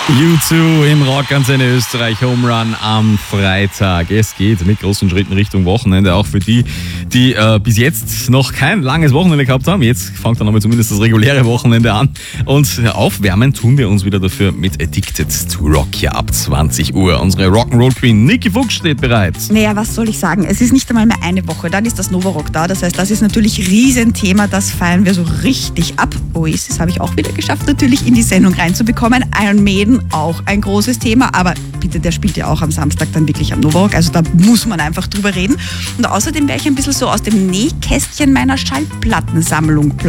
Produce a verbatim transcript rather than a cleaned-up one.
U zwei im Rockantenne Österreich Home Run am Freitag. Es geht mit großen Schritten Richtung Wochenende, auch für die, die äh, bis jetzt noch kein langes Wochenende gehabt haben. Jetzt fängt dann aber zumindest das reguläre Wochenende an. Und aufwärmen tun wir uns wieder dafür mit Addicted to Rock hier ab zwanzig Uhr. Unsere Rock'n'Roll Queen Niki Fuchs steht bereit. Naja, was soll ich sagen? Es ist nicht einmal mehr eine Woche, dann ist das Novarock da. Das heißt, das ist natürlich Riesenthema, das feiern wir so richtig ab. Oasis habe ich auch wieder geschafft, natürlich in die Sendung reinzubekommen. Iron Maiden auch ein großes Thema, aber bitte, der spielt ja auch am Samstag dann wirklich am Novarock, also da muss man einfach drüber reden. Und außerdem wäre ich ein bisschen so aus dem Nähkästchen meiner Schallplattensammlung